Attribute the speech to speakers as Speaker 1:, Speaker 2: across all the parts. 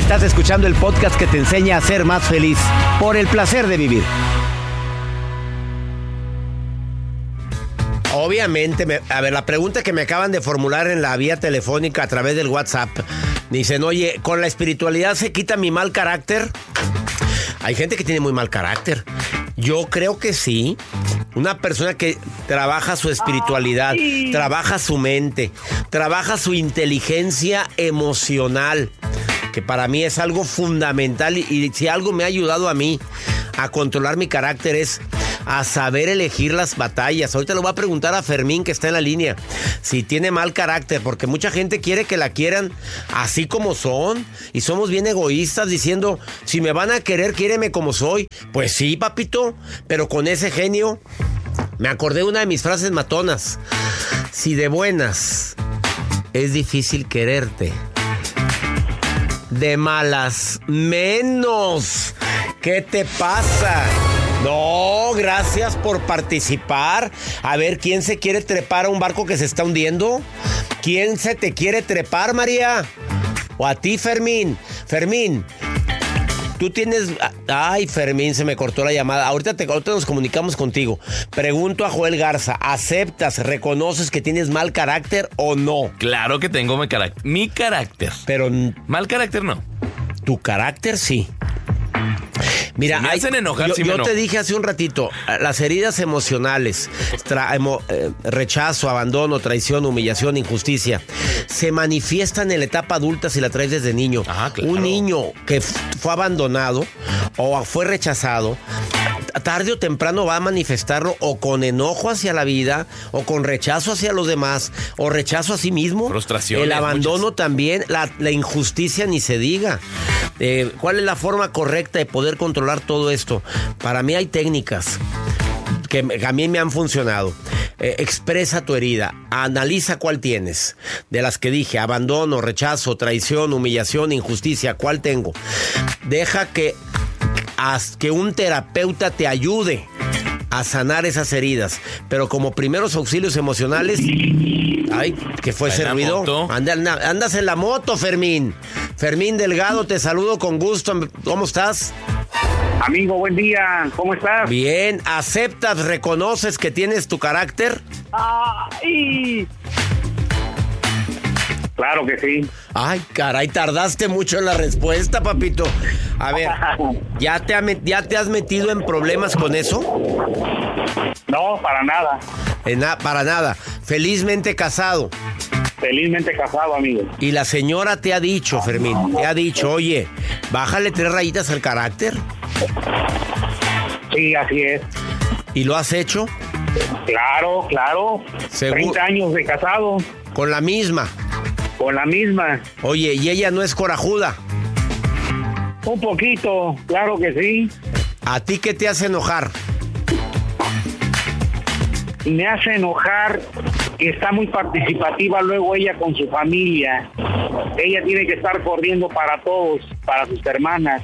Speaker 1: Estás escuchando el podcast que te enseña a ser más feliz por el placer de vivir. Obviamente, la pregunta que me acaban de formular en la vía telefónica a través del WhatsApp, dicen, oye, ¿con la espiritualidad se quita mi mal carácter? Hay gente que tiene muy mal carácter. Yo creo que sí. Una persona que trabaja su espiritualidad, trabaja su mente, trabaja su inteligencia emocional, que para mí es algo fundamental, y si algo me ha ayudado a mí a controlar mi carácter es a saber elegir las batallas. Ahorita le voy a preguntar a Fermín, que está en la línea, si tiene mal carácter, porque mucha gente quiere que la quieran así como son, y somos bien egoístas diciendo, si me van a querer, quiéreme como soy. Pues sí, papito, pero con ese genio. Me acordé de una de mis frases matonas: si de buenas es difícil quererte, de malas menos. ¿Qué te pasa? No, gracias por participar. A ver, ¿quién se quiere trepar a un barco que se está hundiendo? ¿Quién se te quiere trepar, María? ¿O a ti, Fermín? Fermín, tú tienes... Ay, Fermín, se me cortó la llamada. Ahorita nos comunicamos contigo. Pregunto a Joel Garza, ¿aceptas, reconoces que tienes mal carácter o no?
Speaker 2: Claro que tengo mi carácter.
Speaker 1: Pero...
Speaker 2: mal carácter no.
Speaker 1: Tu carácter sí. Mira,
Speaker 2: si me hacen enojar,
Speaker 1: yo te dije hace un ratito, las heridas emocionales, rechazo, abandono, traición, humillación, injusticia, se manifiestan en la etapa adulta si la traes desde niño.
Speaker 2: Ajá, claro.
Speaker 1: Un niño que fue abandonado o fue rechazado, tarde o temprano va a manifestarlo o con enojo hacia la vida, o con rechazo hacia los demás, o rechazo a sí mismo.
Speaker 2: Frustración.
Speaker 1: El abandono también, la injusticia ni se diga. ¿Cuál es la forma correcta de poder controlar todo esto? Para mí hay técnicas que a mí me han funcionado. Expresa tu herida, analiza cuál tienes. De las que dije, abandono, rechazo, traición, humillación, injusticia, ¿cuál tengo? Deja que un terapeuta te ayude a sanar esas heridas. Pero como primeros auxilios emocionales... Ay, ¿qué fue ese ruido? Andas en la moto, Fermín. Fermín Delgado, te saludo con gusto. ¿Cómo estás?
Speaker 3: Amigo, buen día. ¿Cómo estás?
Speaker 1: Bien. ¿Aceptas, reconoces que tienes tu carácter?
Speaker 3: ¡Ay! Claro que sí.
Speaker 1: Ay, caray, tardaste mucho en la respuesta, papito. A ver, ¿ya te has metido en problemas con eso?
Speaker 3: No, para nada.
Speaker 1: Para nada. Felizmente casado.
Speaker 3: Felizmente casado, amigo.
Speaker 1: Y la señora te ha dicho, Fermín, te ha dicho, oye, bájale 3 rayitas al carácter.
Speaker 3: Sí, así es.
Speaker 1: ¿Y lo has hecho?
Speaker 3: Claro. 30 años de casado.
Speaker 1: ¿Con la misma?
Speaker 3: Con la misma.
Speaker 1: Oye, ¿y ella no es corajuda?
Speaker 3: Un poquito, claro que sí.
Speaker 1: ¿A ti qué te hace enojar?
Speaker 3: Me hace enojar que está muy participativa luego ella con su familia. Ella tiene que estar corriendo para todos, para sus hermanas.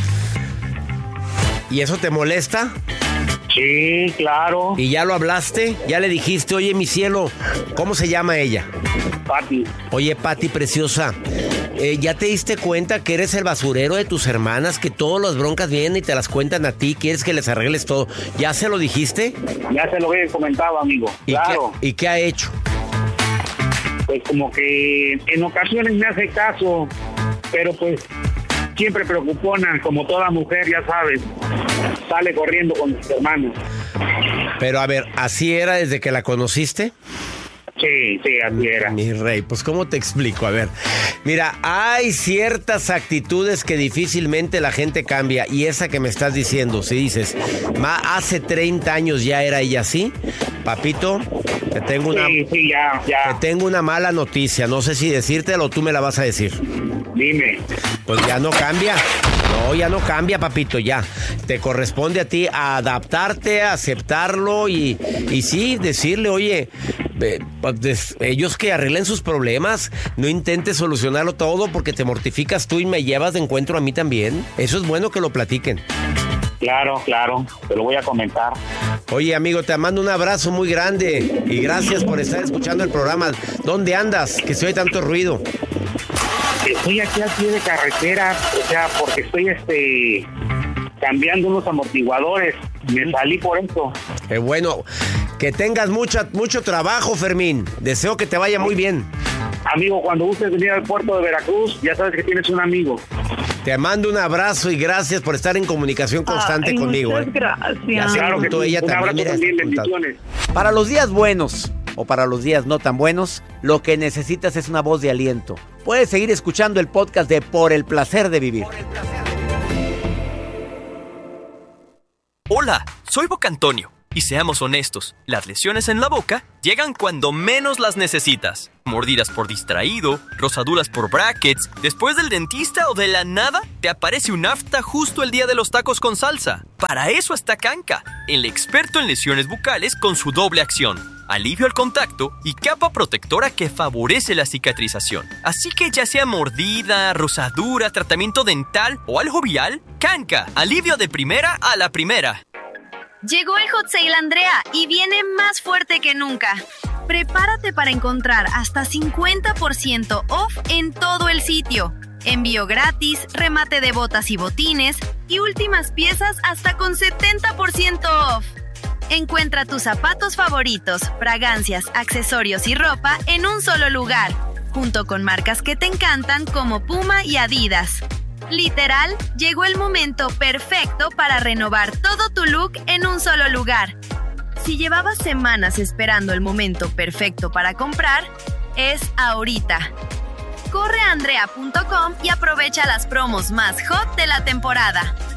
Speaker 1: ¿Y eso te molesta?
Speaker 3: Sí, claro.
Speaker 1: ¿Y ya lo hablaste? ¿Ya le dijiste, oye, mi cielo, ¿cómo se llama ella?
Speaker 3: Pati.
Speaker 1: Oye, Pati, preciosa, ¿ya te diste cuenta que eres el basurero de tus hermanas? Que todas las broncas vienen y te las cuentan a ti. ¿Quieres que les arregles todo? ¿Ya se lo dijiste?
Speaker 3: Ya se lo he comentado, amigo. Claro.
Speaker 1: ¿Y qué ha hecho?
Speaker 3: Pues como que en ocasiones me hace caso, pero pues siempre preocupona, como toda mujer, ya sabes, sale corriendo con sus hermanos.
Speaker 1: Pero a ver, ¿así era desde que la conociste?
Speaker 3: Sí, así era.
Speaker 1: Mi rey, pues ¿cómo te explico? A ver, mira, hay ciertas actitudes que difícilmente la gente cambia. Y esa que me estás diciendo, si dices, hace 30 años ya era ella así, papito, te tengo una...
Speaker 3: Sí, ya.
Speaker 1: Te tengo una mala noticia. No sé si decírtelo o tú me la vas a decir.
Speaker 3: Dime.
Speaker 1: Pues ya no cambia. No, ya no cambia, papito, ya. Te corresponde a ti adaptarte, aceptarlo y sí, decirle, oye, ellos que arreglen sus problemas, no intentes solucionarlo todo porque te mortificas tú y me llevas de encuentro a mí también. Eso es bueno que lo platiquen.
Speaker 3: Claro, te lo voy a comentar.
Speaker 1: Oye, amigo, te mando un abrazo muy grande y gracias por estar escuchando el programa. ¿Dónde andas? Que se oye tanto ruido.
Speaker 3: estoy aquí al pie de carretera, o sea, porque estoy cambiando unos amortiguadores. Me salí por eso.
Speaker 1: Qué bueno. Que tengas mucho trabajo, Fermín. Deseo que te vaya muy bien.
Speaker 3: Amigo, cuando gustes venir al puerto de Veracruz, ya sabes que tienes un amigo.
Speaker 1: Te mando un abrazo y gracias por estar en comunicación constante conmigo.
Speaker 4: Muchas gracias.
Speaker 1: Ya se
Speaker 3: Claro que
Speaker 1: apuntó
Speaker 3: sí.
Speaker 1: ella
Speaker 3: Un
Speaker 1: también.
Speaker 3: abrazo
Speaker 1: Mira,
Speaker 3: también,
Speaker 1: está apuntado.
Speaker 3: bendiciones.
Speaker 5: Para los días buenos o para los días no tan buenos, lo que necesitas es una voz de aliento. Puedes seguir escuchando el podcast de Por el Placer de Vivir.
Speaker 6: Hola, soy Boca Antonio. Y seamos honestos, las lesiones en la boca llegan cuando menos las necesitas. Mordidas por distraído, rosaduras por brackets, después del dentista o de la nada, te aparece un afta justo el día de los tacos con salsa. Para eso está Kanka, el experto en lesiones bucales con su doble acción. Alivio al contacto y capa protectora que favorece la cicatrización. Así que ya sea mordida, rosadura, tratamiento dental o algo vial, Kanka, alivio de primera a la primera.
Speaker 7: Llegó el Hot Sale, Andrea, y viene más fuerte que nunca. Prepárate para encontrar hasta 50% off en todo el sitio. Envío gratis, remate de botas y botines y últimas piezas hasta con 70% off. Encuentra tus zapatos favoritos, fragancias, accesorios y ropa en un solo lugar, junto con marcas que te encantan como Puma y Adidas. Literal, llegó el momento perfecto para renovar todo tu look en un solo lugar. Si llevabas semanas esperando el momento perfecto para comprar, es ahorita. Corre a andrea.com y aprovecha las promos más hot de la temporada.